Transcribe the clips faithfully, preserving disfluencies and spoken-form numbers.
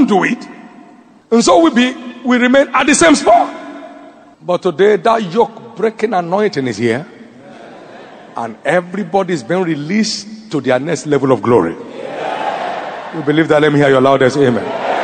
do it. And so we be we remain at the same spot. But today that yoke breaking anointing is here. And everybody is being released to their next level of glory. You believe that? Let me hear your loudest amen.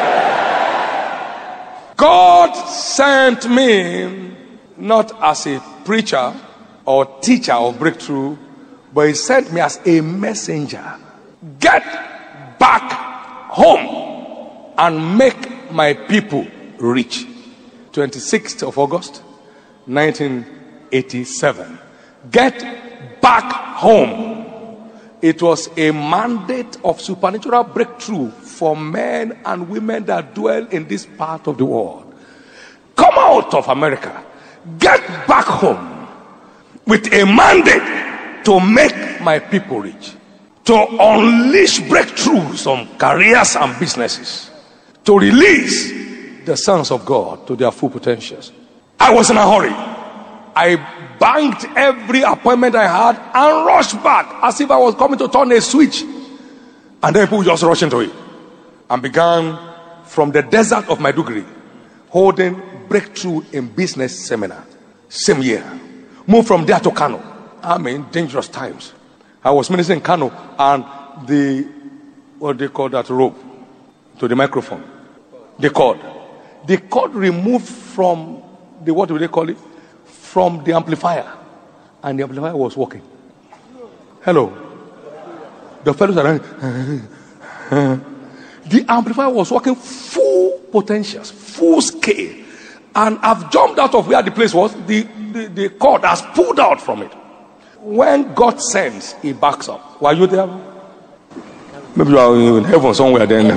God sent me not as a preacher or teacher of breakthrough, but he sent me as a messenger. Get back home and make my people rich. twenty-sixth of August nineteen eighty-seven. Get back home. It was a mandate of supernatural breakthrough for men and women that dwell in this part of the world. Come out of America. Get back home with a mandate to make my people rich. To unleash breakthroughs on careers and businesses. To release the sons of God to their full potentials. I was in a hurry. I banked every appointment I had and rushed back as if I was coming to turn a switch. And then people just rushed into it. And began from the desert of Maiduguri, holding breakthrough in business seminar. Same year. Moved from there to Kano. I mean, dangerous times. I was ministering in Kano, and the, what do they call that rope? To the microphone. The cord. The cord removed from the, what do they call it? From the amplifier. And the amplifier was working. Hello. The fellows around. The amplifier was working full potentials, full scale. And I've jumped out of where the place was. The, the, the cord has pulled out from it. When God sends, he backs up. Were you there? Maybe you are in heaven somewhere then.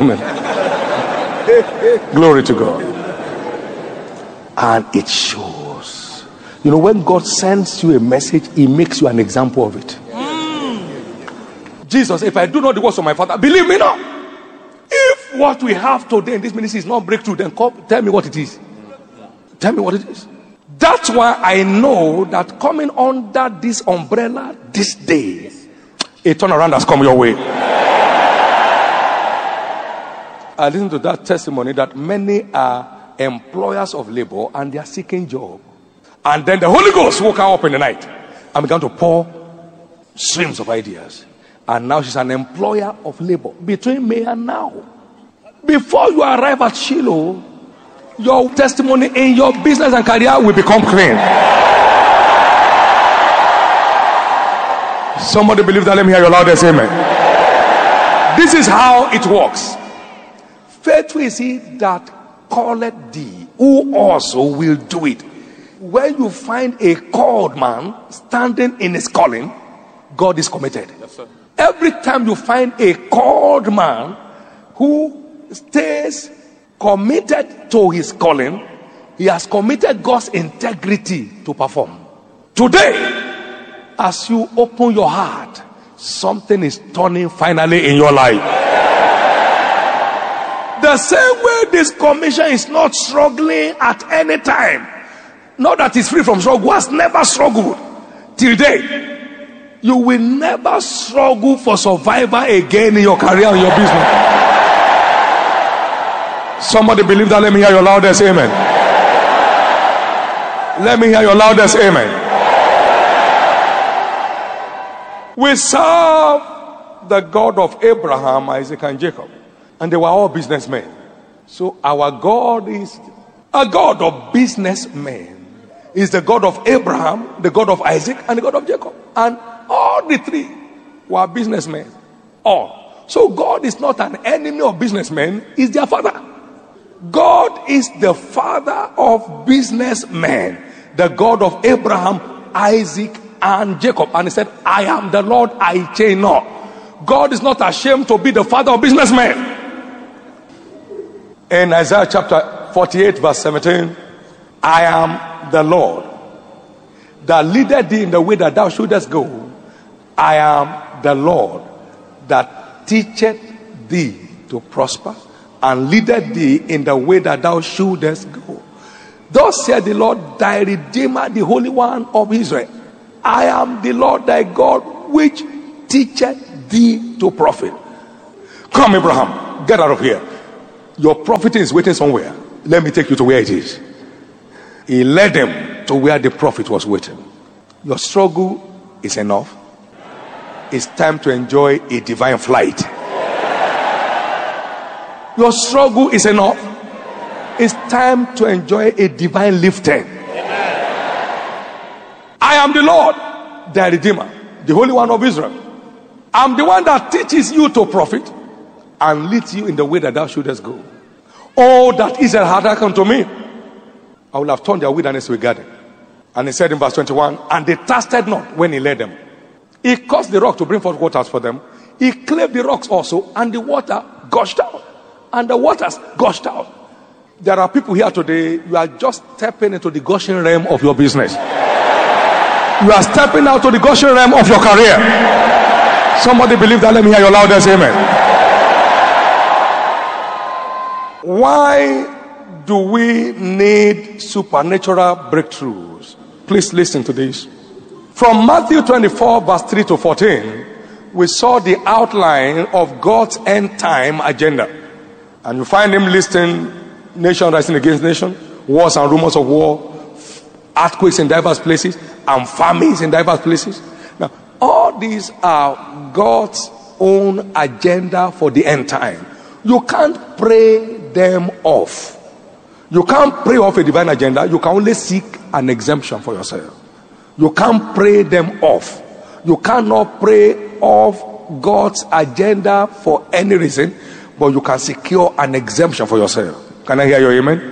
Glory to God. And it shows. You know, when God sends you a message, he makes you an example of it. Mm. Jesus, if I do not the works of my Father, believe me not. If what we have today in this ministry is not breakthrough, then come, tell me what it is. Tell me what it is. That's why I know that coming under this umbrella this day, a turnaround has come your way. I listened to that testimony that many are employers of labor and they are seeking job. And then the Holy Ghost woke her up in the night and began to pour streams of ideas. And now she's an employer of labor between May and now. Before you arrive at Shiloh, your testimony in your business and career will become clean. Somebody believe that? Let me hear your loudest amen. This is how it works. Faithful is he that calleth thee, who also will do it. When you find a called man standing in his calling, God is committed. Yes, sir. Every time you find a called man who stays committed to his calling, he has committed God's integrity to perform. Today, as you open your heart, something is turning finally in your life. The same way this commission is not struggling at any time, not that it's free from struggle, has never struggled till date. You will never struggle for survival again in your career or your business. Somebody believe that? Let me hear your loudest amen. Let me hear your loudest amen. We serve the God of Abraham, Isaac, and Jacob, and they were all businessmen. So our God is a God of businessmen. Is the God of Abraham, the God of Isaac, and the God of Jacob. And all the three were businessmen. All. So God is not an enemy of businessmen, he's their father. God is the father of businessmen, the God of Abraham, Isaac, and Jacob. And he said, I am the Lord, I change not. God is not ashamed to be the father of businessmen. In Isaiah chapter forty-eight verse seventeen, I am the Lord that leadeth thee in the way that thou shouldest go. I am the Lord that teacheth thee to prosper and leadeth thee in the way that thou shouldest go. Thus said the Lord thy Redeemer, the Holy One of Israel. I am the Lord thy God, which teacheth thee to profit. Come, Abraham, get out of here. Your prophet is waiting somewhere. Let me take you to where it is. He led them to where the prophet was waiting. Your struggle is enough. It's time to enjoy a divine flight. Your struggle is enough. It's time to enjoy a divine lifting. I am the Lord, thy Redeemer, the Holy One of Israel. I'm the one that teaches you to profit and leads you in the way that thou shouldest go. Oh, that Israel had hearkened to me, I will have turned their wilderness to a garden. And he said in verse twenty-one, and they thirsted not when he led them. He caused the rock to bring forth waters for them. He clave the rocks also, and the water gushed out. And the waters gushed out. There are people here today, you are just stepping into the gushing realm of your business. You are stepping out to the gushing realm of your career. Somebody believe that? Let me hear your loudest amen. Why do we need supernatural breakthroughs? Please listen to this. From Matthew twenty-four, verse three to fourteen, we saw the outline of God's end time agenda. And you find him listing nation rising against nation, wars and rumors of war, earthquakes in diverse places, and famines in diverse places. Now, all these are God's own agenda for the end time. You can't pray them off. You can't pray off a divine agenda. You can only seek an exemption for yourself. You can't pray them off. You cannot pray off God's agenda for any reason, but you can secure an exemption for yourself. Can I hear your amen?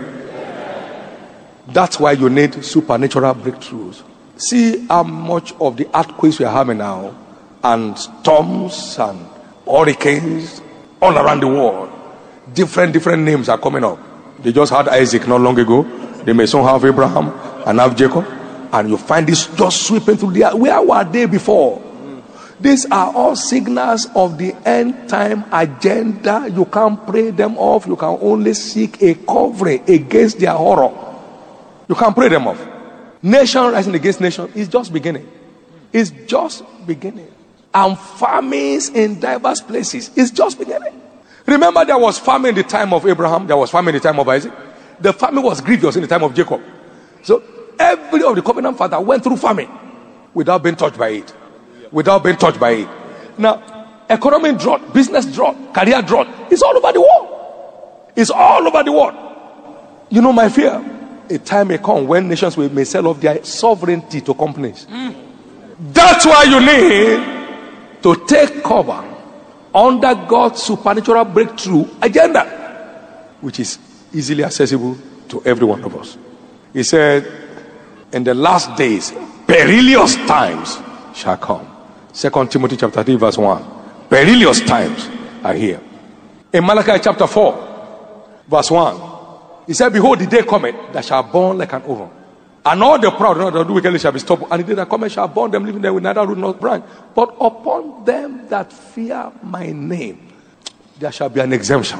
That's why you need supernatural breakthroughs. See how much of the earthquakes we are having now, and storms and hurricanes all around the world. Different, different names are coming up. They just had Isaac not long ago. They may soon have Abraham and have Jacob. And you find this just sweeping through the air. Where were they before? These are all signals of the end time agenda. You can't pray them off. You can only seek a covering against their horror. You can't pray them off. Nation rising against nation is just beginning. It's just beginning. And famines in diverse places is just beginning. Remember, there was famine in the time of Abraham. There was famine in the time of Isaac. The famine was grievous in the time of Jacob. So every of the covenant father went through famine without being touched by it. Without being touched by it. Now, economic drought, business drought, career drought, it's all over the world. It's all over the world. You know my fear? A time may come when nations will, may sell off their sovereignty to companies. Mm. That's why you need to take cover under God's supernatural breakthrough agenda, which is easily accessible to every one of us. He said, in the last days, perilous times shall come. Second Timothy chapter three, verse one. Perilous times are here. In Malachi chapter four, verse one, he said, behold, the day cometh that shall burn like an oven. And all the proud and all the do wickedly shall be stopped. And the day that cometh shall burn them, leaving them with neither root nor branch. But upon them that fear my name, there shall be an exemption.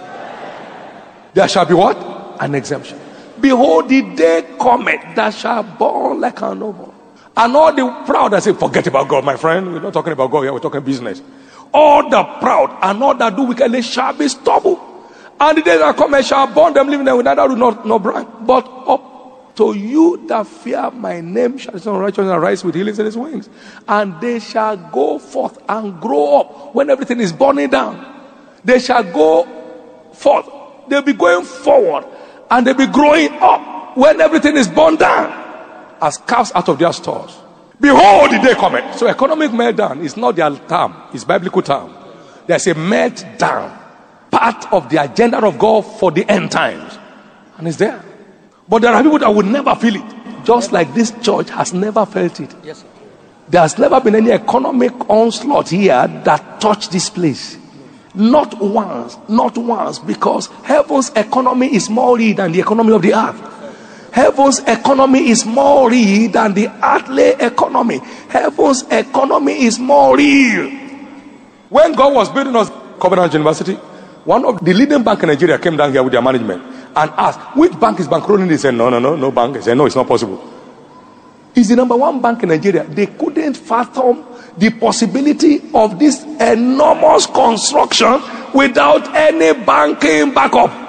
There shall be what? An exemption. Behold, the day cometh that shall burn like an oven. And all the proud that say, forget about God, my friend. We're not talking about God here, we're talking business. All the proud and all that do wickedly shall be stubble. And the day that cometh shall burn them, leaving them with neither root nor, nor branch. But up to you that fear my name shall the Son of Righteousness arise with healings in his wings. And they shall go forth and grow up when everything is burning down. They shall go forth. They'll be going forward. And they'll be growing up when everything is burned down. As calves out of their stores. Behold, the day cometh. So economic meltdown is not their term. It's biblical term. There's a meltdown. Part of the agenda of God for the end times. And it's there. But there are people that would never feel it. Just like this church has never felt it. Yes, sir. There has never been any economic onslaught here that touched this place. Not once. Not once. Because heaven's economy is more real than the economy of the earth. Heaven's economy is more real than the earthly economy. Heaven's economy is more real. When God was building us Covenant University, one of the leading banks in Nigeria came down here with their management and asked, which bank is bankrolling? They said, no, no, no, no bank. They said, no, it's not possible. It's the number one bank in Nigeria. They couldn't fathom the possibility of this enormous construction without any banking backup.